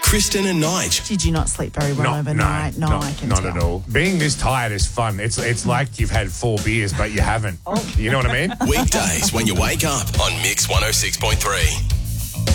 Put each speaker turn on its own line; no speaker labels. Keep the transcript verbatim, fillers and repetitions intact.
Kristen and Nige.
Did you not sleep very well
Not-
overnight?
no,
No,
not,
I can
not
tell.
at all. Being this tired is fun. It's it's like you've had four beers, but you haven't. You know what I mean?
Weekdays when you wake up on Mix one oh six point three.